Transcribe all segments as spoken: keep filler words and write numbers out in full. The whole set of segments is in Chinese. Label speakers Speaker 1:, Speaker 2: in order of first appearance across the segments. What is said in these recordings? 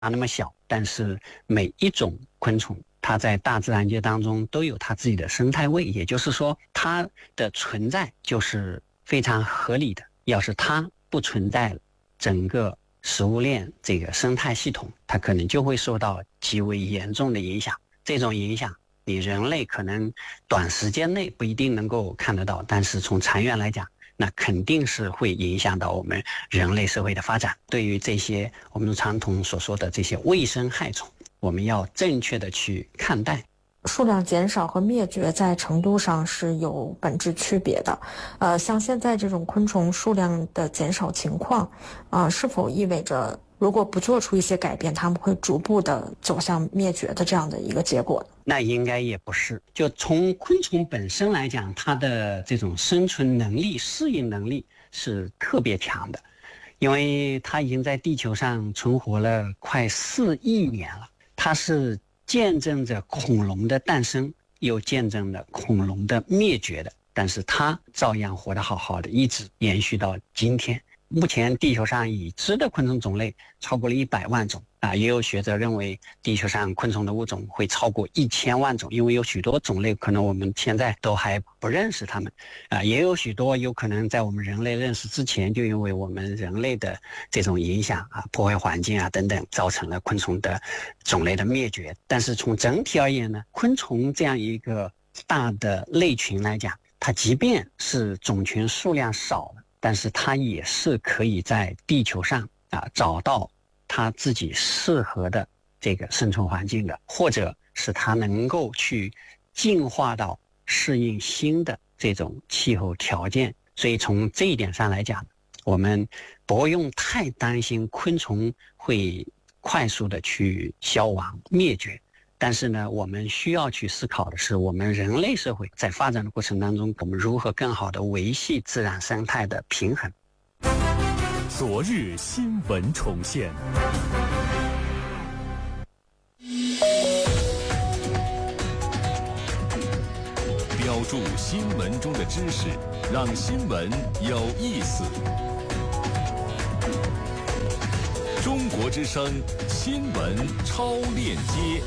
Speaker 1: 那么小，但是每一种昆虫它在大自然界当中都有它自己的生态位，也就是说它的存在就是非常合理的。要是它不存在了，整个食物链这个生态系统它可能就会受到极为严重的影响。这种影响你人类可能短时间内不一定能够看得到，但是从长远来讲，那肯定是会影响到我们人类社会的发展。对于这些我们传统所说的这些微生害虫，我们要正确的去看待。
Speaker 2: 数量减少和灭绝在程度上是有本质区别的。呃，像现在这种昆虫数量的减少情况，啊、呃，是否意味着如果不做出一些改变，它们会逐步的走向灭绝的这样的一个结果呢？
Speaker 1: 那应该也不是。就从昆虫本身来讲，它的这种生存能力、适应能力是特别强的，因为它已经在地球上存活了快四亿年了，它是见证着恐龙的诞生，又见证了恐龙的灭绝的，但是它照样活得好好的，一直延续到今天。目前地球上已知的昆虫种类超过了一百万种啊，也有学者认为地球上昆虫的物种会超过一千万种，因为有许多种类可能我们现在都还不认识它们啊，也有许多有可能在我们人类认识之前，就因为我们人类的这种影响啊、破坏环境啊等等，造成了昆虫的种类的灭绝。但是从整体而言呢，昆虫这样一个大的类群来讲，它即便是种群数量少了，但是它也是可以在地球上啊找到它自己适合的这个生存环境的，或者是它能够去进化到适应新的这种气候条件。所以从这一点上来讲，我们不用太担心昆虫会快速的去消亡灭绝。但是呢，我们需要去思考的是，我们人类社会在发展的过程当中，我们如何更好的维系自然生态的平衡。
Speaker 3: 昨日新闻重现，标注新闻中的知识，让新闻有意思。中国之声新闻超链接，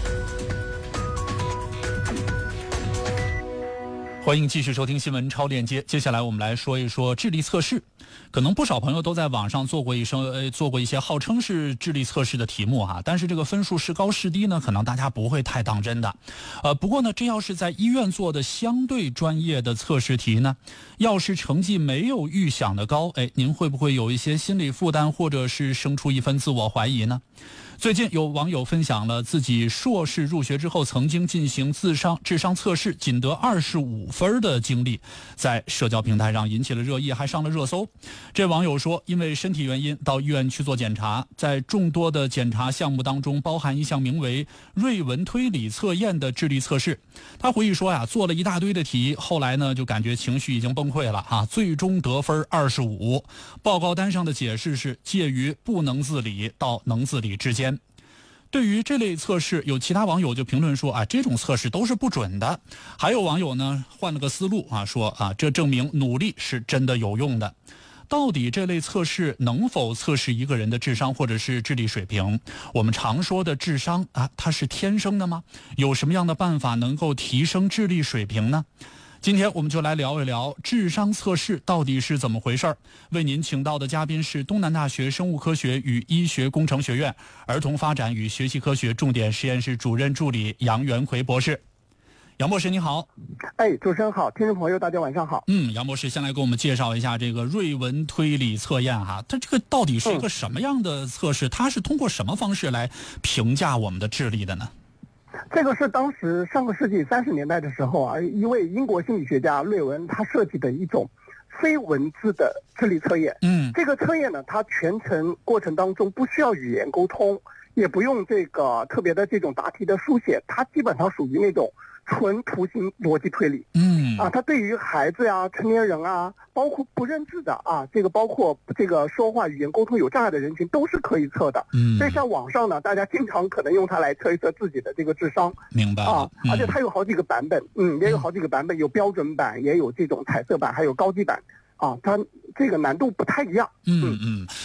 Speaker 3: 欢迎继续收听新闻超链接。接下来我们来说一说智力测试。可能不少朋友都在网上做过一声呃做过一些号称是智力测试的题目哈，但是这个分数是高是低呢，可能大家不会太当真的。呃，不过呢，这要是在医院做的相对专业的测试题呢，要是成绩没有预想的高，哎，您会不会有一些心理负担，或者是生出一份自我怀疑呢？最近有网友分享了自己硕士入学之后曾经进行智商智商测试仅得二十五分的经历，在社交平台上引起了热议，还上了热搜。这网友说，因为身体原因到医院去做检查，在众多的检查项目当中包含一项名为瑞文推理测验的智力测试。他回忆说呀，做了一大堆的题，后来呢就感觉情绪已经崩溃了啊，最终得分二十五。报告单上的解释是介于不能自理到能自理之间。对于这类测试，有其他网友就评论说啊，这种测试都是不准的。还有网友呢换了个思路啊，说啊，这证明努力是真的有用的。到底这类测试能否测试一个人的智商或者是智力水平？我们常说的智商啊，它是天生的吗？有什么样的办法能够提升智力水平呢？今天我们就来聊一聊智商测试到底是怎么回事儿。为您请到的嘉宾是东南大学生物科学与医学工程学院儿童发展与学习科学重点实验室主任助理杨元奎博士。杨博士你好。
Speaker 4: 哎，主持人好，听众朋友大家晚上好。
Speaker 3: 嗯，杨博士先来给我们介绍一下这个瑞文推理测验哈，它这个到底是一个什么样的测试？嗯、它是通过什么方式来评价我们的智力的呢？
Speaker 4: 这个是当时上个世纪三十年代的时候啊，一位英国心理学家瑞文他设计的一种非文字的智力测验。嗯，这个测验呢，它全程过程当中不需要语言沟通，也不用这个特别的这种答题的书写，它基本上属于那种纯图形逻辑推理。嗯啊，它对于孩子呀、成年人啊，包括不认字的啊，这个包括这个说话语言沟通有障碍的人群都是可以测的。嗯，所以像网上呢，大家经常可能用它来测一测自己的这个智商。
Speaker 3: 明白
Speaker 4: 啊，嗯、而且它有好几个版本，嗯，也有好几个版本，有标准版，也有这种彩色版，还有高级版。啊，它这个难度不太一样。
Speaker 3: 嗯嗯，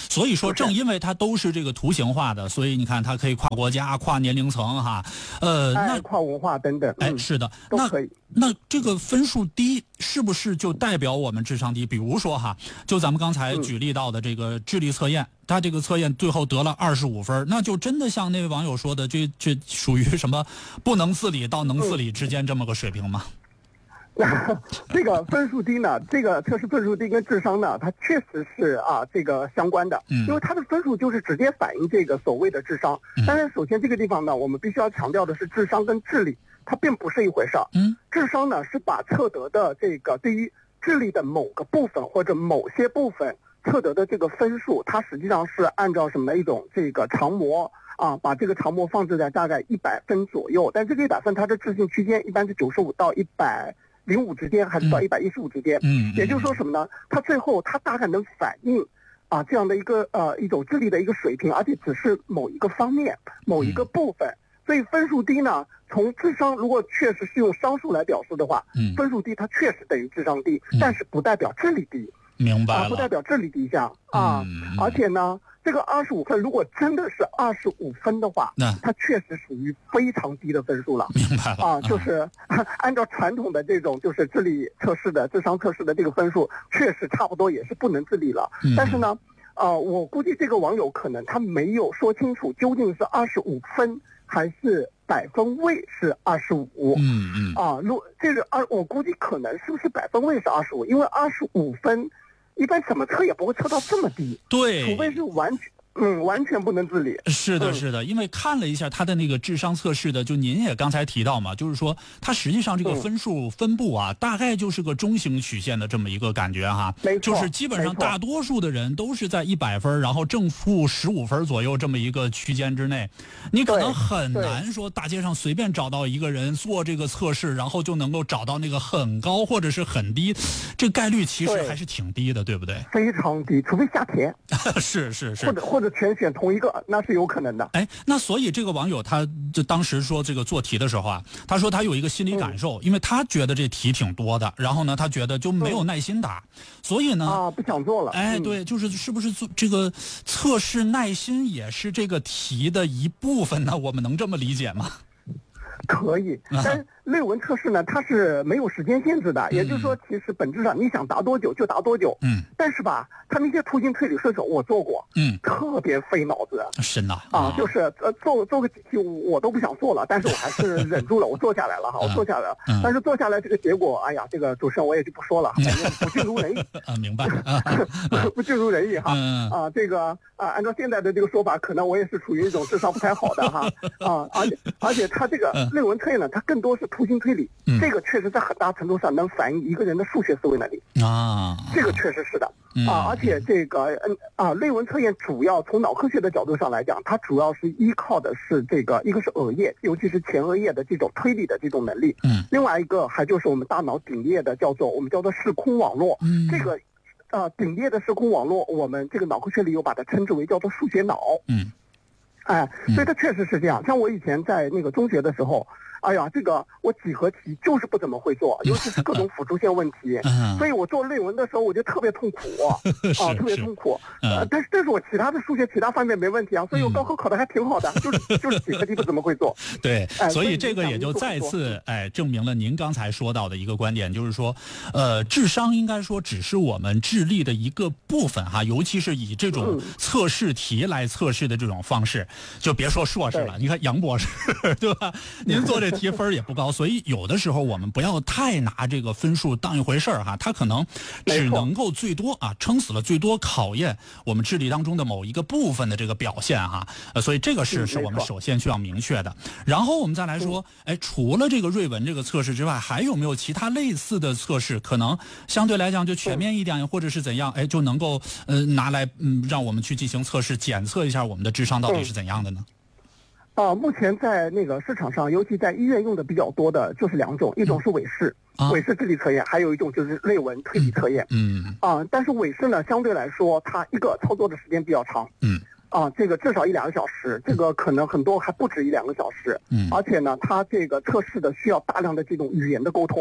Speaker 3: 所以说，正因为它都是这个图形化的，所以你看它可以跨国家、跨年龄层哈，呃，那
Speaker 4: 跨文化等等，
Speaker 3: 哎，是的，
Speaker 4: 都可以。
Speaker 3: 那这个分数低是不是就代表我们智商低？比如说哈，就咱们刚才举例到的这个智力测验，他这个测验最后得了二十五分，那就真的像那位网友说的，这这属于什么不能自理到能自理之间这么个水平吗？
Speaker 4: 这个分数低呢，这个测试分数低跟智商呢，它确实是啊这个相关的，嗯，因为它的分数就是直接反映这个所谓的智商。当然，首先这个地方呢，我们必须要强调的是，智商跟智力它并不是一回事儿。嗯，智商呢是把测得的这个对于智力的某个部分或者某些部分测得的这个分数，它实际上是按照什么的一种这个常模。啊，把这个常模放置在大概一百分左右，但这个一百分它的置信区间一般是九十五到一百零五之间，还是到一百一十五之间。嗯，也就是说什么呢？它最后它大概能反映啊这样的一个呃一种智力的一个水平，而且只是某一个方面、某一个部分。所以分数低呢，从智商如果确实是用商数来表示的话，嗯，分数低它确实等于智商低，但是不代表智力低。
Speaker 3: 明白了，
Speaker 4: 啊，不代表智力低下啊，嗯，而且呢。这个二十五分，如果真的是二十五分的话，那它确实属于非常低的分数了。
Speaker 3: 明白了
Speaker 4: 啊，就是、嗯、按照传统的这种就是智力测试的智商测试的这个分数，确实差不多也是不能自理了。嗯、但是呢，呃，我估计这个网友可能他没有说清楚究竟是二十五分还是百分位是二十五。嗯嗯啊，如这个二，我估计可能是不是百分位是二十五，因为二十五分。一般怎么测也不会测到这么低，
Speaker 3: 对，
Speaker 4: 除非是完全。嗯，完全不能自理。
Speaker 3: 是的，是的，因为看了一下他的那个智商测试的，就您也刚才提到嘛，就是说他实际上这个分数分布啊，嗯、大概就是个中型曲线的这么一个感觉哈。
Speaker 4: 没错，
Speaker 3: 就是基本上大多数的人都是在一百分，然后正负十五分左右这么一个区间之内。你可能很难说大街上随便找到一个人做这个测试，然后就能够找到那个很高或者是很低，这个概率其实还是挺低的，对不对？
Speaker 4: 非常低，除非下田。
Speaker 3: 是是是，
Speaker 4: 或者或者全选同一个，那是有可能的。
Speaker 3: 哎，那所以这个网友他就当时说这个做题的时候啊，他说他有一个心理感受，嗯、因为他觉得这题挺多的，然后呢，他觉得就没有耐心打，嗯、所以呢
Speaker 4: 啊不想做了。
Speaker 3: 哎，嗯、对，就是是不是做这个测试耐心也是这个题的一部分呢？我们能这么理解吗？
Speaker 4: 可以，但类文测试呢，它是没有时间限制的，嗯、也就是说，其实本质上你想答多久就答多久。嗯。但是吧，他那些图形推理射手我做过，嗯，特别费脑子。
Speaker 3: 是呐。
Speaker 4: 啊，就是呃做做个几题我都不想做了，但是我还是忍住了，我做下来了哈，我做下来了。嗯。但是做下来这个结果，哎呀，这个主持人我也就不说了，反正不尽如人意。
Speaker 3: 啊，明白。
Speaker 4: 不尽如人意哈。嗯。啊，这个啊，按照现在的这个说法，可能我也是处于一种智商不太好的哈。啊，而且而且他这个。类文测验呢，它更多是图形推理，嗯、这个确实在很大程度上能反映一个人的数学思维能力啊，这个确实是的、嗯、啊，而且这个嗯啊，类文测验主要从脑科学的角度上来讲，它主要是依靠的是这个一个是额叶，尤其是前额叶的这种推理的这种能力，嗯，另外一个还就是我们大脑顶叶的叫做我们叫做视空网络，嗯，这个啊顶叶的视空网络，我们这个脑科学里又把它称之为叫做数学脑，嗯。哎，所以它确实是这样。像我以前在那个中学的时候，哎呀，这个我几何题就是不怎么会做，尤其是各种辅助线问题。所以我做论文的时候我就特别痛苦啊，特别痛苦。呃，但是但是我其他的数学其他方面没问题啊，所以我高考考的还挺好的，就是就是几何题不怎么会做。
Speaker 3: 对，所以这个也就再次哎证明了您刚才说到的一个观点，就是说，呃，智商应该说只是我们智力的一个部分哈，尤其是以这种测试题来测试的这种方式。就别说硕士了，你看杨博士，对吧？您做这题分也不高，所以有的时候我们不要太拿这个分数当一回事儿哈，它可能只能够最多啊撑死了最多考验我们智力当中的某一个部分的这个表现哈，呃，所以这个是是我们首先需要明确的。然后我们再来说，哎，除了这个瑞文这个测试之外，还有没有其他类似的测试，可能相对来讲就全面一点，或者是怎样，哎，就能够呃拿来嗯让我们去进行测试，检测一下我们的智商到底是怎样的呢？
Speaker 4: 啊，目前在那个市场上，尤其在医院用的比较多的就是两种，一种是韦氏，嗯、韦氏智力测验，还有一种就是类文推理测验。嗯啊，但是韦氏呢，相对来说，它一个操作的时间比较长。嗯啊，这个至少一两个小时，这个可能很多还不止一两个小时。嗯，而且呢，它这个测试的需要大量的这种语言的沟通。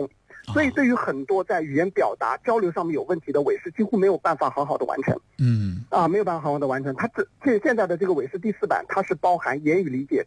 Speaker 4: 所以对于很多在语言表达交流上面有问题的韦氏，几乎没有办法好好的完成。
Speaker 3: 嗯，
Speaker 4: 啊，没有办法好好的完成。它这这现在的这个韦氏第四版，它是包含言语理解、